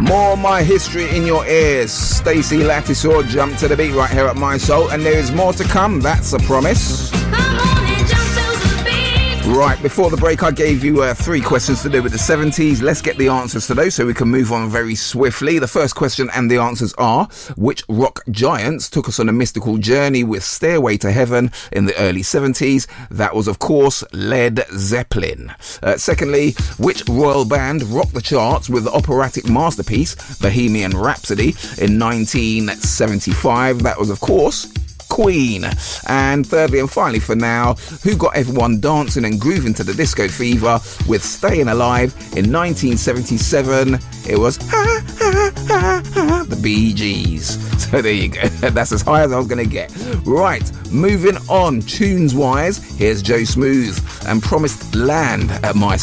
More My History in your ears. Stacey Lattisaw jumped to the beat right here at My Soul, and there is more to come, that's a promise. Right, before the break I gave you 3 questions to do with the 70s. Let's get the answers to those so we can move on very swiftly. The first question and the answers are: which rock giants took us on a mystical journey with Stairway to Heaven in the early 70s? That was, of course, Led Zeppelin. Secondly, which royal band rocked the charts with the operatic masterpiece Bohemian Rhapsody in 1975? That was, of course, Queen. And thirdly and finally for now, who got everyone dancing and grooving to the disco fever with Staying Alive in 1977? It was the Bee Gees. So there you go. That's as high as I was going to get. Right, moving on tunes wise, here's Joe Smooth and Promised Land at My